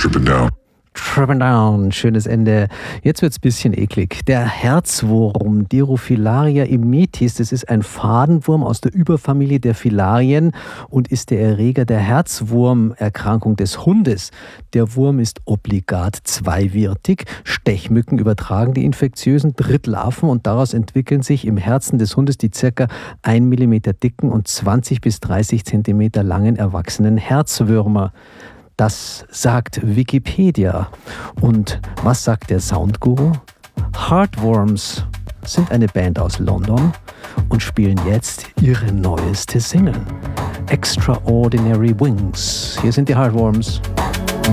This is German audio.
Tripping Down, schönes Ende. Jetzt wird's ein bisschen eklig. Der Herzwurm, Dirophilaria immitis, das ist ein Fadenwurm aus der Überfamilie der Filarien und ist der Erreger der Herzwurmerkrankung des Hundes. Der Wurm ist obligat zweiwirtig. Stechmücken übertragen die infektiösen Drittlarven und daraus entwickeln sich im Herzen des Hundes die ca. 1 mm dicken und 20 bis 30 cm langen erwachsenen Herzwürmer. Das sagt Wikipedia. Und was sagt der Soundguru? Heartworms sind eine Band aus London und spielen jetzt ihre neueste Single. Extraordinary Wings. Hier sind die Heartworms.